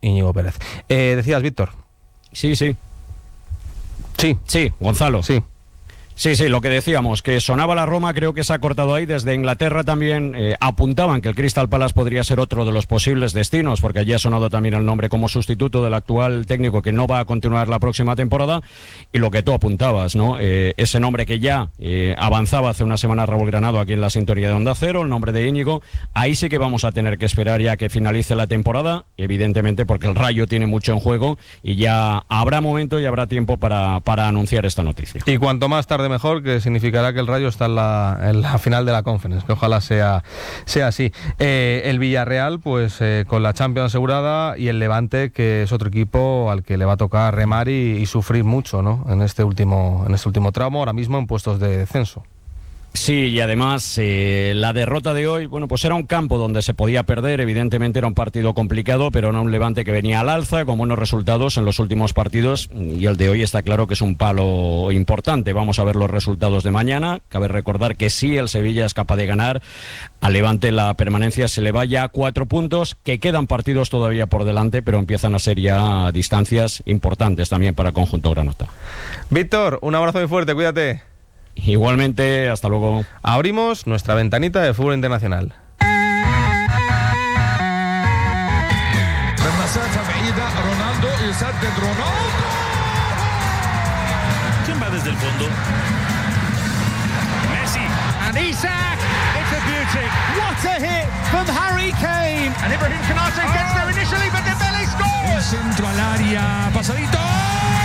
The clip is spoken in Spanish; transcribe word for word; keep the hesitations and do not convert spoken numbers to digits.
Íñigo Pérez. Eh, decías, Víctor. Sí, sí. Sí. Sí, Gonzalo. Sí. Sí, sí, lo que decíamos, que sonaba la Roma, creo que se ha cortado ahí. Desde Inglaterra también eh, apuntaban que el Crystal Palace podría ser otro de los posibles destinos, porque allí ha sonado también el nombre como sustituto del actual técnico que no va a continuar la próxima temporada. Y lo que tú apuntabas, ¿no? Eh, ese nombre que ya eh, avanzaba hace una semana Raúl Granado aquí en la sintonía de Onda Cero, el nombre de Íñigo. Ahí sí que vamos a tener que esperar ya que finalice la temporada, evidentemente porque el Rayo tiene mucho en juego y ya habrá momento y habrá tiempo para, para anunciar esta noticia. Y cuanto más tarde mejor, que significará que el Rayo está en la, en la final de la Conference, que ojalá sea, sea así. Eh, el Villarreal, pues eh, con la Champions asegurada, y el Levante, que es otro equipo al que le va a tocar remar y, y sufrir mucho, ¿no? En este último, en este último tramo, ahora mismo en puestos de descenso. Sí, y además eh, la derrota de hoy, bueno, pues era un campo donde se podía perder, evidentemente era un partido complicado, pero era un Levante que venía al alza con buenos resultados en los últimos partidos, y el de hoy está claro que es un palo importante. Vamos a ver los resultados de mañana. Cabe recordar que si el Sevilla es capaz de ganar, al Levante la permanencia se le va ya a cuatro puntos, que quedan partidos todavía por delante, pero empiezan a ser ya distancias importantes también para el conjunto granota. Víctor, un abrazo muy fuerte, cuídate. Igualmente, hasta luego. Abrimos nuestra ventanita de fútbol internacional. Ronaldo, ¿quién va desde el fondo? Messi. And Isak, it's a beauty. What a hit from Harry Kane. And Ibrahim Konate gets there initially, but Dembele scores. El centro al área, pasadito.